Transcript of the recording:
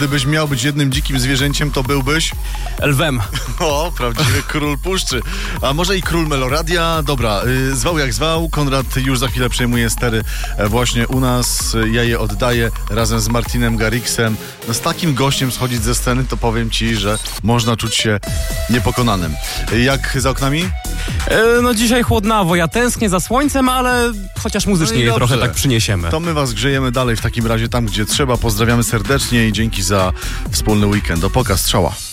gdybyś miał być jednym dzikim zwierzęciem, to byłbyś? Lwem. O, prawdziwy król puszczy. A może i król Meloradia? Dobra, zwał jak zwał. Konrad już za chwilę przejmuje stery właśnie u nas. Ja je oddaję razem z Martinem Garrixem. No, z takim gościem schodzić ze sceny, to powiem ci, że można czuć się niepokonanym. Jak za oknami? No dzisiaj chłodnawo, ja tęsknię za słońcem, ale chociaż muzycznie je trochę tak przyniesiemy. To my was grzejemy dalej w takim razie tam, gdzie trzeba. Pozdrawiamy serdecznie i dzięki za wspólny weekend. Do Pokaz Strzała.